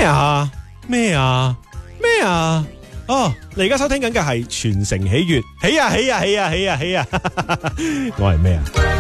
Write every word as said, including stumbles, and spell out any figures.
啊咩啊咩啊哦，你而家收聽緊嘅係全城喜悅，喜啊喜啊喜啊喜啊喜啊，我係咩啊？